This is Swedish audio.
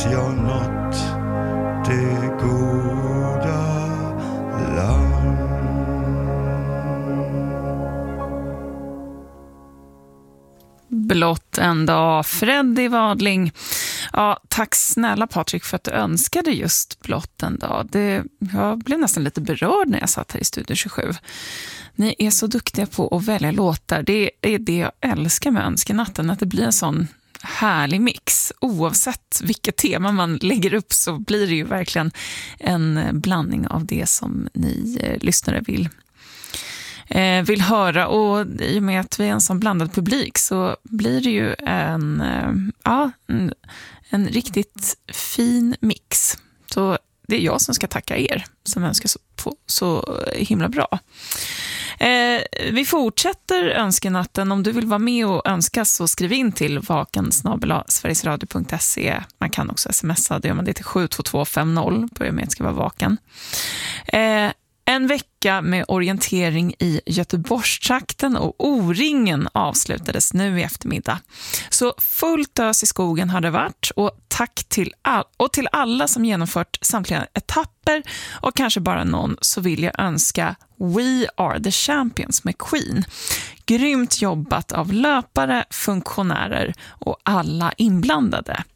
Jag nått det goda land. Blott en dag, Freddie Wadling. Ja, tack snälla Patrik för att du önskade just blott en dag. Jag blev nästan lite berörd när jag satt här i Studio 27. Ni är så duktiga på att välja låtar. Det är det jag älskar med Önskenatten, att det blir en sån härlig mix. Oavsett vilket tema man lägger upp så blir det ju verkligen en blandning av det som ni lyssnare vill höra, och i och med att vi är en sån blandad publik så blir det ju en riktigt fin mix. Så det är jag som ska tacka er som önskar så himla bra. Vi fortsätter Önskenatten. Om du vill vara med och önska så skriv in till vaken@sverigesradio.se. Man kan också smsa, det gör man det till 72250. Börja med att ska vara vaken. En vecka med orientering i Göteborgstrakten och O-ringen avslutades nu i eftermiddag. Så fullt ös i skogen har det varit, och tack till alla som genomfört samtliga etapper, och kanske bara någon, så vill jag önska We Are The Champions med Queen. Grymt jobbat av löpare, funktionärer och alla inblandade.